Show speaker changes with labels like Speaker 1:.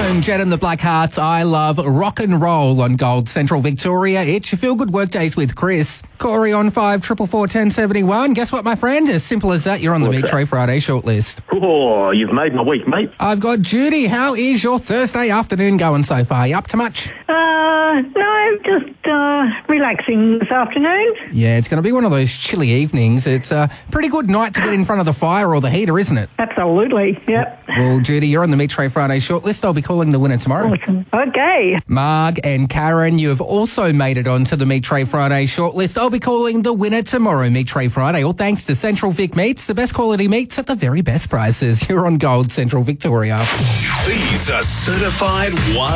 Speaker 1: Lauren, Jet and the Blackhearts. I love rock and roll on Gold Central Victoria. It's your Feel Good Workdays with Chris. Corey on 5441071. Guess what, my friend? As simple as that, you're on the Meat Tray Friday shortlist.
Speaker 2: Oh, you've made my week, mate.
Speaker 1: I've got Judy. How is your Thursday afternoon going so far? You up to much?
Speaker 3: No, just relaxing this afternoon.
Speaker 1: Yeah, it's going to be one of those chilly evenings. It's a pretty good night to get in front of the fire or the heater, isn't it?
Speaker 3: Absolutely, yep.
Speaker 1: Well, Judy, you're on the Meat Tray Friday shortlist. I'll be calling the winner tomorrow.
Speaker 3: Awesome. Okay.
Speaker 1: Marg and Karen, you have also made it onto the Meat Tray Friday shortlist. I'll be calling the winner tomorrow, Meat Tray Friday. All thanks to Central Vic Meats, the best quality meats at the very best prices. You're on Gold Central Victoria.
Speaker 4: These are certified